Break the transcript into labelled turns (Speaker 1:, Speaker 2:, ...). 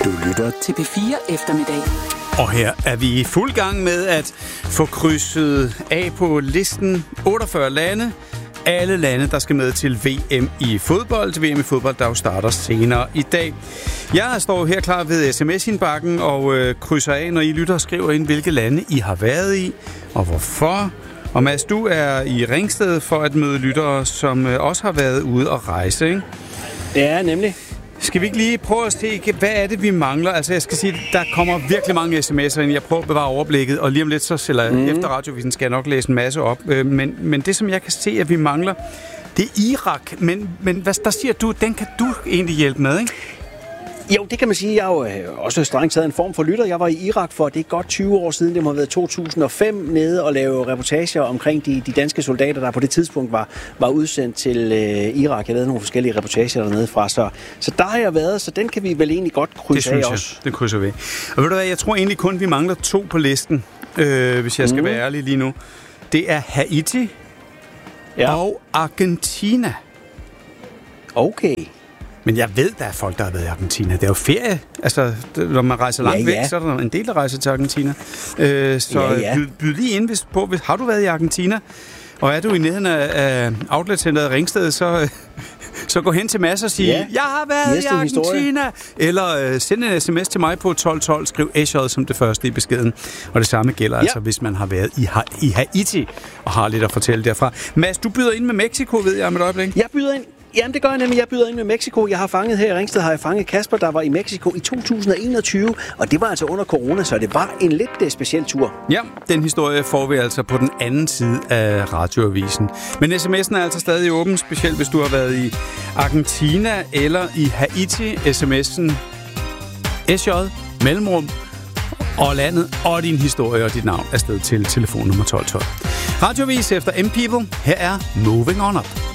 Speaker 1: Du lytter til P4 Eftermiddag.
Speaker 2: Og her er vi i fuld gang med at få krydset af på listen 48 lande. Alle lande, der skal med til VM i fodbold. VM i fodbold, der jo starter senere i dag. Jeg står her klar ved sms-indbakken og krydser af, når I lytter og skriver ind, hvilke lande I har været i, og hvorfor. Og Mads, du er i Ringsted for at møde lyttere, som også har været ude og rejse, ikke?
Speaker 3: Det er nemlig.
Speaker 2: Skal vi ikke lige prøve at se, hvad er det, vi mangler? Altså, jeg skal sige, der kommer virkelig mange sms'er ind. Jeg prøver at bevare overblikket, og lige om lidt, efter radiovisen skal jeg nok læse en masse op. Men det, som jeg kan se, at vi mangler, det er Irak. Men hvad der siger du, den kan du egentlig hjælpe med, ikke?
Speaker 3: Jo, det kan man sige. Jeg har jo også strengt taget en form for lytter. Jeg var i Irak for, det er godt 20 år siden, det må have været 2005, nede og lave reportager omkring de danske soldater, der på det tidspunkt var udsendt til Irak. Jeg lavede nogle forskellige reportager dernede fra, så der har jeg været, så den kan vi vel egentlig godt krydse af også.
Speaker 2: Det krydser vi. Og ved du hvad, jeg tror egentlig kun, vi mangler 2 på listen, hvis jeg skal være ærlig lige nu. Det er Haiti og Argentina.
Speaker 3: Okay. Men
Speaker 2: jeg ved, der er folk, der har været i Argentina. Det er jo ferie. Altså, når man rejser langt væk, så er der en del, der rejser til Argentina. Byd lige ind, hvis har du været i Argentina, og er du i nærheden af outletcenteret Ringsted, så gå hen til Mads og sige, jeg har været i Argentina. Eller send en sms til mig på 1212, skriv Eshed som det første i beskeden. Og det samme gælder altså, hvis man har været i Haiti og har lidt at fortælle derfra. Mads, du byder ind med Mexico, ved jeg om et øjeblik.
Speaker 3: Jeg byder ind. Jamen, det gør jeg nemlig. Jeg byder ind med Mexico. Jeg har fanget her i Ringsted, har jeg fanget Kasper, der var i Mexico i 2021. Og det var altså under corona, så det var en lidt speciel tur.
Speaker 2: Ja, den historie får vi altså på den anden side af radioavisen. Men sms'en er altså stadig åben, specielt hvis du har været i Argentina eller i Haiti. Sms'en SJ, mellemrum og landet og din historie og dit navn afsted til telefonnummer 1212. Radioavis efter M-People. Her er Moving On Up.